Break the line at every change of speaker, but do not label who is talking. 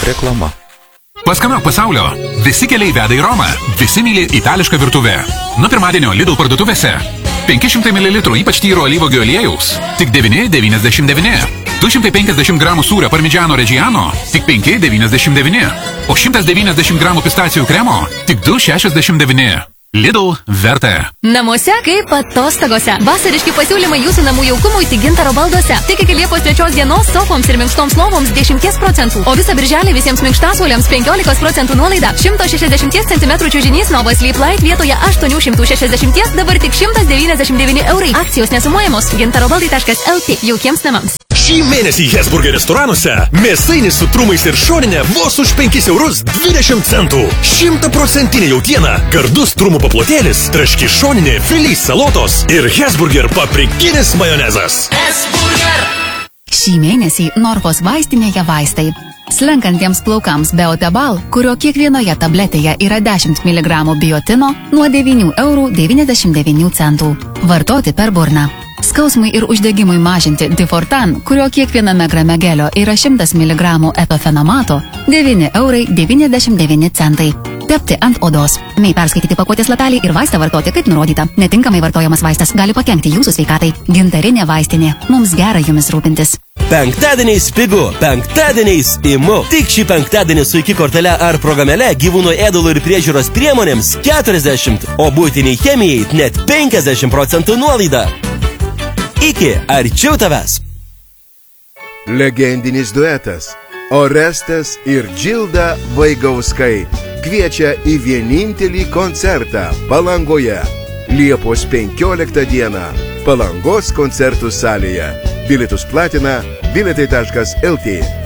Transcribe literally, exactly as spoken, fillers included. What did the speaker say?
Reklama.
Paskanauk pasaulio. Visi keliai veda į Romą. Visi myli itališką virtuvę. Nuo pirmadienio Lidl parduotuvėse. penki šimtai mililitrų ypač tyro alyvuogių aliejaus. Tik devyni devyniasdešimt devyni. du šimtai penkiasdešimt gramų sūrio parmigiano reggiano. Tik penki devyniasdešimt devyni. O šimtas devyniasdešimt gramų pistacijų kremo. Tik du šešiasdešimt devyni. Lidl verta.
Namuose kaip atostogose. Vasariški pasiūlymai jūsų namų jaukumui tik Gintaro balduose. Tik iki Liepos trečios dienos sofoms ir minkštoms lovoms dešimt procentų. O visą birželį visiems minkštasuoliams penkiolika procentų nuolaida. šimto šešiasdešimt centimetrų čiužinys Nova Sleep Light vietoje aštuonių šimtų šešiasdešimt dabar tik šimtas devyniasdešimt devyni eurai. Akcijos nesumuojamos. gintarobaldai taškas lt jaukiems namams.
Šį mėnesį Hesburger restoranuose mėsainis su trumais ir šoninė vos už penkis eurus dvidešimt centų. Šimtaprocentinė jautiena, gardus trumų paplotėlis, traški šoninė, filys salotos ir Hesburger paprikinis majonezas.
Hesburger!
Šį mėnesį Norfos vaistinėje vaistai. Slenkantiems plaukams Beotebal, kurio kiekvienoje tabletėje yra dešimt miligramų biotino, nuo devynių eurų devyniasdešimt devynių centų. Vartoti per burną. Skausmui ir uždegimui mažinti Difortan, kurio kiekviename grame gelio yra šimtas miligramų etofenamato, devyni eurai devyniasdešimt devyni centai. Tepti ant odos. Mei perskaityti pakuotės lapelį ir vaistą vartoti kaip nurodyta. Netinkamai vartojamas vaistas gali pakenkti jūsų sveikatai. Gintarinė vaistinė. Mums gera jumis rūpintis.
Penktadieniais pigu, penktadieniais imu. Tik šį penktadienį su iki kortele ar programėle gyvūnų ėdalų ir priežiūros priemonėms keturiasdešimt, o buitiniai chemijai net penkiasdešimt procentų nuolaida. Iki arčiau tavęs.
Legendinis duetas Orestas ir Džilda Vaigauskai kviečia į vienintelį koncertą Palangoje Liepos penkioliktą dieną Palangos koncertų salėje. Bilietus platina biletai taškas lt.